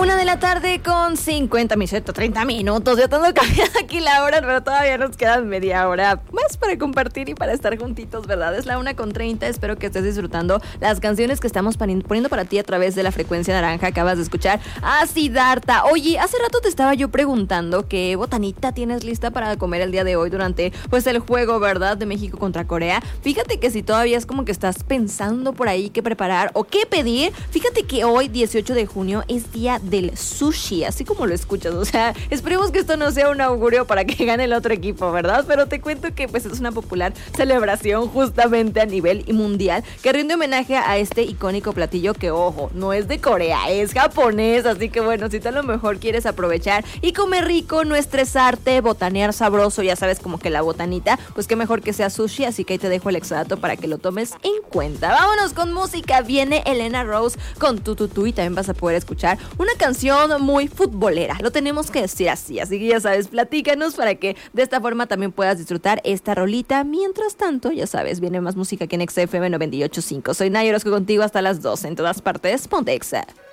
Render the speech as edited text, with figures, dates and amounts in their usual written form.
1 de la tarde con 30 minutos. Ya tengo cambiado aquí la hora, pero todavía nos quedan media hora más para compartir y para estar juntitos, ¿verdad? Es la 1:30. Espero que estés disfrutando las canciones que estamos poniendo para ti a través de la frecuencia naranja. Acabas de escuchar a Siddhartha. Oye, hace rato te estaba yo preguntando qué botanita tienes lista para comer el día de hoy durante pues el juego, ¿verdad? De México contra Corea. Fíjate que si todavía es como que estás pensando por ahí qué preparar o qué pedir, fíjate que hoy 18 de junio es día del sushi, así como lo escuchas. O sea, esperemos que esto no sea un augurio para que gane el otro equipo, ¿verdad? Pero te cuento que pues es una popular celebración justamente a nivel mundial que rinde homenaje a este icónico platillo que, ojo, no es de Corea, es japonés. Así que bueno, si tú a lo mejor quieres aprovechar y comer rico, no estresarte, botanear sabroso, ya sabes, como que la botanita, pues qué mejor que sea sushi. Así que ahí te dejo el extracto para que lo tomes en cuenta. Vámonos con música. Viene Elena Rose con Tu y también vas a poder escuchar una canción muy futbolera. Lo tenemos que decir así que ya sabes, platícanos para que de esta forma también puedas disfrutar esta rolita. Mientras tanto, ya sabes, viene más música aquí en XFM 98.5. Soy Naya Orozco contigo hasta las 12 en todas partes. Ponte Exa.